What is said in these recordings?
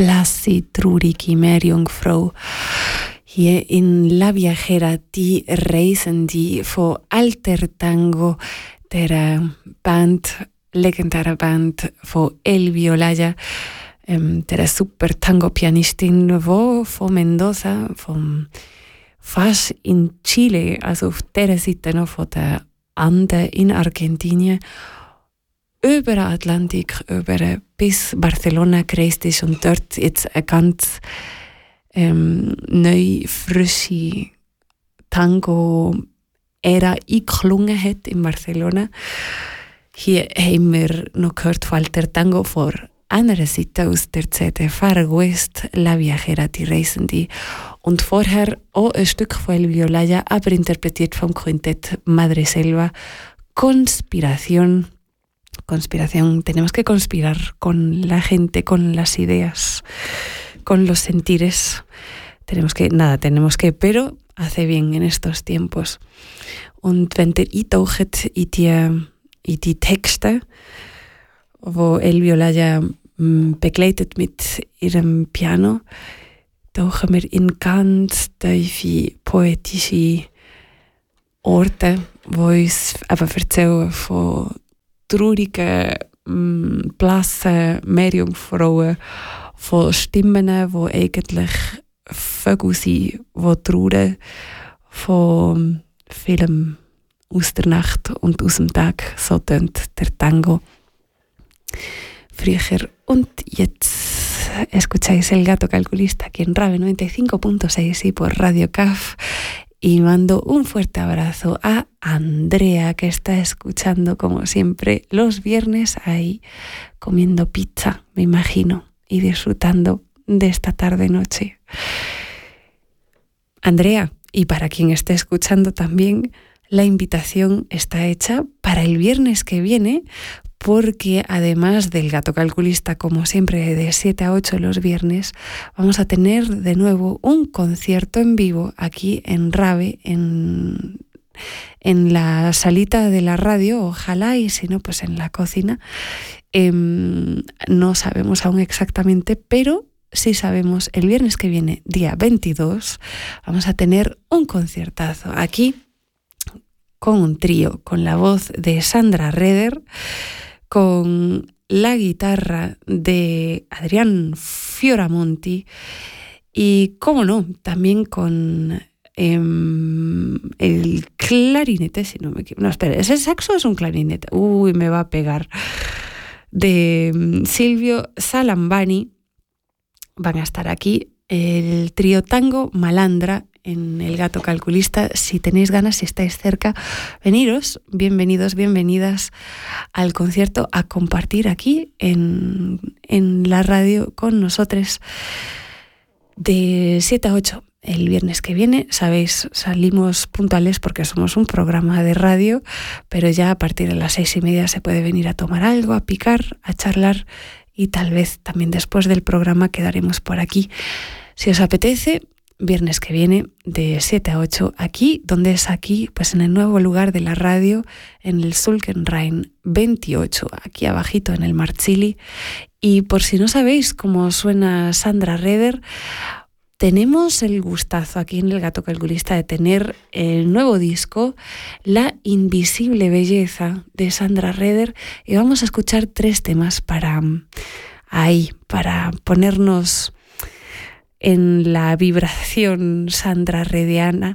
Plassi Truriki Meerjungfrau. Hier in La Viajera, die Reisen, die von Alter Tango, der legendäre Band von Elvi Olaya, der super Tango-Pianistin, die von Mendoza, fast in Chile, also auf der Seite noch von der Anden in Argentinien, über den Atlantik, bis Barcelona gereist ist und dort jetzt eine ganz neue, frische Tango-Ära eingeklungen hat in Barcelona. Hier haben wir noch gehört von Alter Tango vor einer Seite aus der CD Far West, La Viajera, die Reisende. Und vorher auch ein Stück von Elvi Olaya, aber interpretiert vom Quintett Madreselva, Conspiración. Tenemos que conspirar con la gente, con las ideas, con los sentires. Tenemos que, pero hace bien en estos tiempos. Und wenn ihr eintaucht in die Texte, wo Elvi Olaya begleitet mit ihrem Piano, tauchen wir in ganz tiefe poetische Orte, wo uns eben erzählen von traurigen, blassen Meerjungfrauen, von Stimmen, die eigentlich Vögel sind, die trauern, von vielem aus der Nacht und aus dem Tag. So tönt der Tango früher. Und jetzt escucháis El Gato Calculista aquí en RAVE 95.6 y por Radio CAF. Y mando un fuerte abrazo a Andrea, que está escuchando como siempre los viernes ahí comiendo pizza, me imagino, y disfrutando de esta tarde-noche. Andrea, y para quien esté escuchando también, la invitación está hecha para el viernes que viene, porque además del Gato Calculista, como siempre, de 7 a 8 los viernes, vamos a tener de nuevo un concierto en vivo aquí en RAVE, en la salita de la radio, ojalá, y si no, pues en la cocina. No sabemos aún exactamente, pero sí sabemos, el viernes que viene, día 22, vamos a tener un conciertazo aquí con un trío, con la voz de Sandra Reder, con la guitarra de Adrián Fioramonti y, cómo no, también con el clarinete, si no me equivoco. No, espera, ¿ese saxo es un clarinete? Uy, me va a pegar. De Silvio Salambani van a estar aquí el trío Tango Malandra en El Gato Calculista. Si tenéis ganas, si estáis cerca, veniros, bienvenidos, bienvenidas al concierto, a compartir aquí en la radio con nosotros de 7 a 8 el viernes que viene. Sabéis, salimos puntuales porque somos un programa de radio, pero ya a partir de las 6:30 se puede venir a tomar algo, a picar, a charlar, y tal vez también después del programa quedaremos por aquí. Si os apetece, viernes que viene de 7 a 8 aquí, donde es aquí, pues en el nuevo lugar de la radio, en el Sulkenrhein 28, aquí abajito en el Marzili. Y por si no sabéis cómo suena Sandra Reder, tenemos el gustazo aquí en El Gato Calculista de tener el nuevo disco, La Invisible Belleza, de Sandra Reder, y vamos a escuchar 3 temas para ponernos en la vibración Sandra Rediana,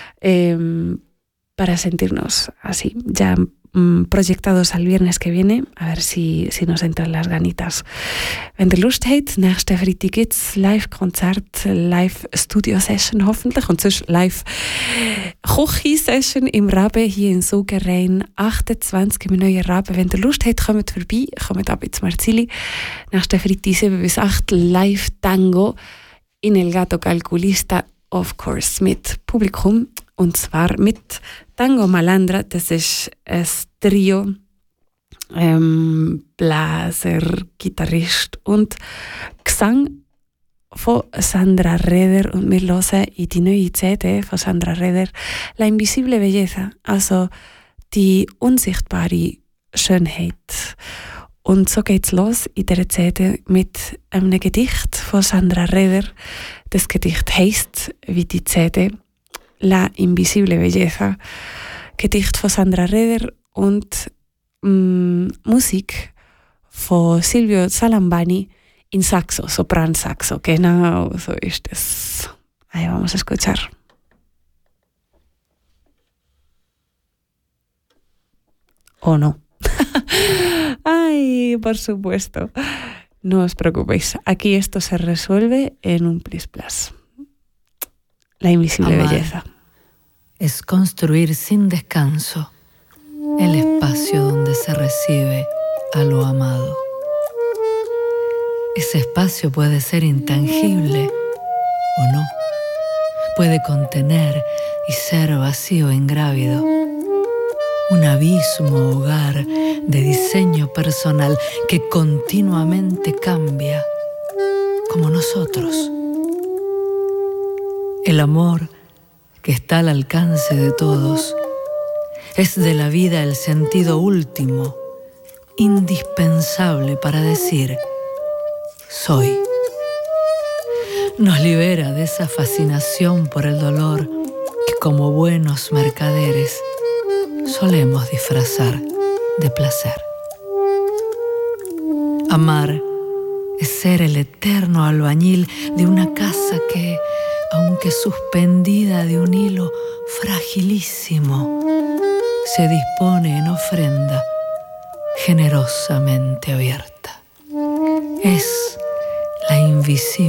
para sentirnos así, ya proyectados al viernes que viene, a ver si nos entran las ganitas. Wenn ihr Lust habt, nächste Freitag gibt's Live-Konzert, Live-Studio-Session hoffentlich, und sonst Live-Kochi-Session im Rabe hier in Sulkenrhein 28 im neuen Rabe. Wenn ihr Lust habt, kommt vorbei, kommt ab ins Marzili. Nächste Freitag 7 bis 8 Live-Tango in El Gato Calculista, of course, mit Publikum, und zwar mit Tango Malandra, das ist ein Trio, Blaser, Gitarrist und Gesang von Sandra Reder, und wir hören in die neue CD von Sandra Reder La Invisible Belleza, also die unsichtbare Schönheit. Und so geht's los in dieser CD mit einem Gedicht von Sandra Reder. Das Gedicht heisst, wie die CD, La Invisible Belleza. Gedicht von Sandra Reder und Musik von Silvio Salambani in Saxo, Sopran-Saxo. Genau, so ist es. Ahí vamos a escuchar. ¿O no? Ay, por supuesto. No os preocupéis. Aquí esto se resuelve en un plis-plas. La invisible Amar belleza. Es construir sin descanso el espacio donde se recibe a lo amado. Ese espacio puede ser intangible o no. Puede contener y ser vacío e ingrávido. Un abismo hogar de diseño personal que continuamente cambia, como nosotros. El amor que está al alcance de todos es de la vida el sentido último, indispensable para decir soy. Nos libera de esa fascinación por el dolor que como buenos mercaderes solemos disfrazar de placer. Amar es ser el eterno albañil de una casa que, aunque suspendida de un hilo fragilísimo, se dispone en ofrenda generosamente abierta. Es la invisible